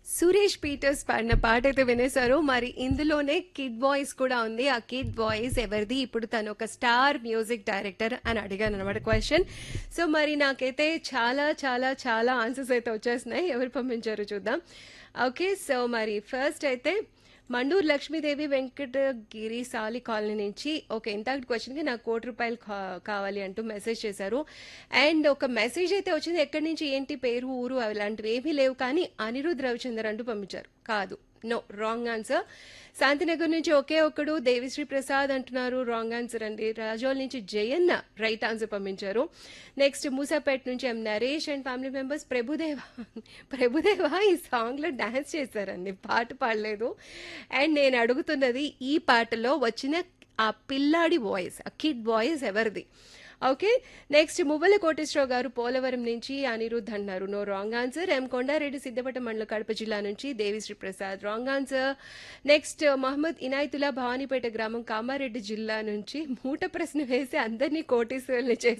Suresh Peter's పాడిన పాటైతే వినేశారు. మరి ఇందులోనే కిడ్ వాయిస్ కూడా ఉంది. ఆ కిడ్ వాయిస్ ఎవరిది? ఇప్పుడు తను ఒక స్టార్ మ్యూజిక్ డైరెక్టర్ అని అడిగాననమాట క్వెషన్. సో, మరి నాకైతే చాలా చాలా చాలా ఆన్సర్స్ అయితే వచ్చేసినాయి. ఎవరు పంపించారో చూద్దాం. ఓకే. సో, మరి ఫస్ట్ అయితే మండూరు లక్ష్మీదేవి వెంకటగిరి సాలి కాలనీ నుంచి ఓకే ఇంతటి క్వశ్చన్కి నాకు ₹1,00,00,000 కావాలి అంటూ మెసేజ్ చేశారు. అండ్ ఒక మెసేజ్ అయితే వచ్చింది. ఎక్కడి నుంచి ఏంటి పేరు ఊరు అలాంటివి ఏమీ లేవు కానీ అనిరుద్ రవిచందర్ అంటూ పంపించారు. కాదు, నో, రాంగ్ ఆన్సర్. శాంతినగర్ నుంచి ఒకే ఒక్కడు దేవిశ్రీ ప్రసాద్ అంటున్నారు. రాంగ్ ఆన్సర్ అండి. రాజోల్ నుంచి జయన్న రైట్ ఆన్సర్ పంపించారు. నెక్స్ట్ మూసాపేట నుంచి ఎం Naresh and family members Prabhudeva ఈ సాంగ్లో డాన్స్ చేశారండి, పాట పాడలేదు. అండ్ నేను అడుగుతున్నది ఈ పాటలో వచ్చిన ఆ పిల్లాడి వాయిస్, ఆ కిడ్ వాయిస్ ఎవరిది? ఓకే. నెక్స్ట్ మువ్వల కోటేశ్వరరావు గారు పోలవరం నుంచి అనిరుద్ధ్ అన్నారు. No, wrong answer. ఎం కొండారెడ్డి సిద్ధపట్ట మండలం కడప జిల్లా నుంచి Devi Sri Prasad, wrong answer. Next Mohammed Inayatullah Bhavanipeta గ్రామం కామారెడ్డి జిల్లా నుంచి మూట ప్రశ్న వేసి అందరినీ కోటీశ్వరుల్ని చేసి